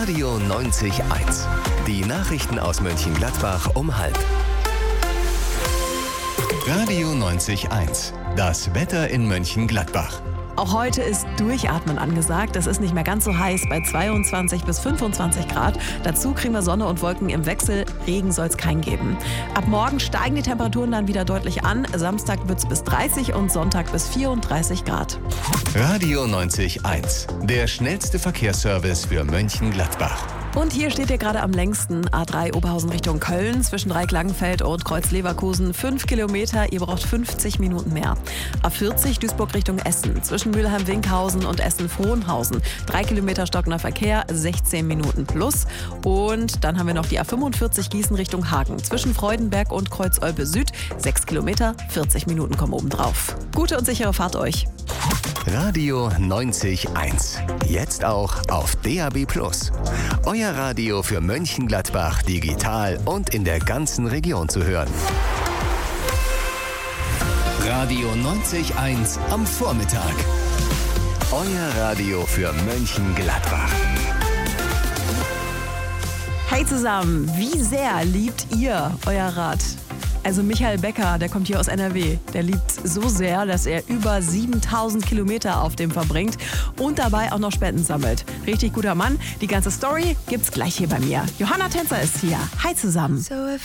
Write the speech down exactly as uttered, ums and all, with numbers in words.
Radio neunzig Komma eins. Die Nachrichten aus Mönchengladbach um halb. Radio neunzig Komma eins. Das Wetter in Mönchengladbach. Auch heute ist Durchatmen angesagt. Es ist nicht mehr ganz so heiß bei zweiundzwanzig bis fünfundzwanzig Grad. Dazu kriegen wir Sonne und Wolken im Wechsel. Regen soll es keinen geben. Ab morgen steigen die Temperaturen dann wieder deutlich an. Samstag wird es bis dreißig und Sonntag bis vierunddreißig Grad. Radio neunzig Komma eins. Der schnellste Verkehrsservice für Mönchengladbach. Und hier steht ihr gerade am längsten. A drei Oberhausen Richtung Köln, zwischen Dreiecklangenfeld und Kreuz-Leverkusen. fünf Kilometer, ihr braucht fünfzig Minuten mehr. A vierzig Duisburg Richtung Essen, zwischen Mülheim-Winkhausen und Essen-Frohnhausen. drei Kilometer stockender Verkehr, sechzehn Minuten plus. Und dann haben wir noch die A fünfundvierzig Gießen Richtung Hagen, zwischen Freudenberg und Kreuz-Olpe Süd. sechs Kilometer, vierzig Minuten kommen oben drauf. Gute und sichere Fahrt euch. Radio neunzig Komma eins. Jetzt auch auf D A B plus. Euer Radio für Mönchengladbach digital und in der ganzen Region zu hören. Radio neunzig Komma eins am Vormittag. Euer Radio für Mönchengladbach. Hey zusammen, wie sehr liebt ihr euer Rad? Also Michael Becker, der kommt hier aus N R W, der liebt so sehr, dass er über siebentausend Kilometer auf dem verbringt und dabei auch noch Spenden sammelt. Richtig guter Mann. Die ganze Story gibt's gleich hier bei mir. Johanna Tänzer ist hier. Hi zusammen. So